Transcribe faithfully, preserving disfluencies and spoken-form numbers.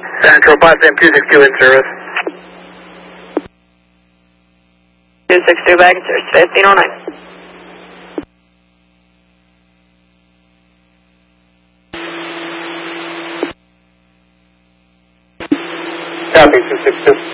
Central five seven two six two in service. two six two back in service, fifteen oh nine. Copy, two six two.